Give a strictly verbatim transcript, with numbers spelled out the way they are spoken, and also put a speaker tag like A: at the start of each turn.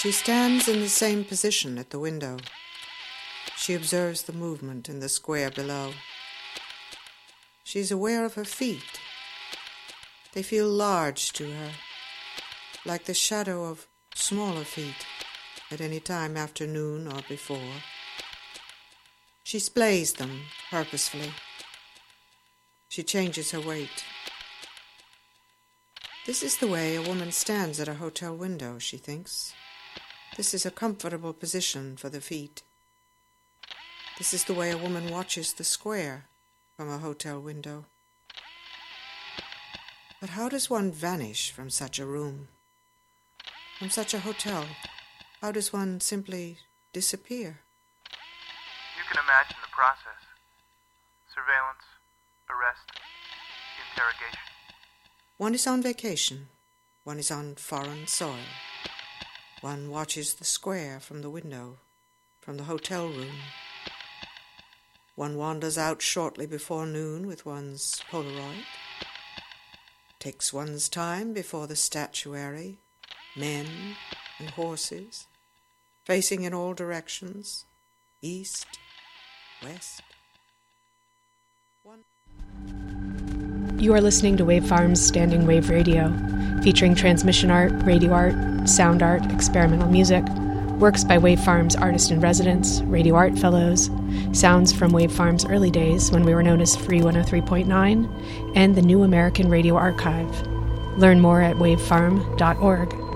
A: She stands in the same position at the window. She observes the movement in the square below. She is aware of her feet. They feel large to her, like the shadow of smaller feet at any time after noon or before. She splays them purposefully. She changes her weight. This is the way a woman stands at a hotel window, she thinks. This is a comfortable position for the feet. This is the way a woman watches the square from a hotel window. But how does one vanish from such a room? From such a hotel? How does one simply disappear?
B: You can imagine the process. Surveillance, arrest, interrogation.
A: One is on vacation. One is on foreign soil. One watches the square from the window, from the hotel room. One wanders out shortly before noon with one's Polaroid. Takes one's time before the statuary, men and horses, facing in all directions, east, west. One...
C: You are listening to Wave Farm's Standing Wave Radio, featuring transmission art, radio art, sound art, experimental music, works by Wave Farm's artist-in-residence, radio art fellows, sounds from Wave Farm's early days when we were known as Free one oh three point nine, and the New American Radio Archive. Learn more at wave farm dot org.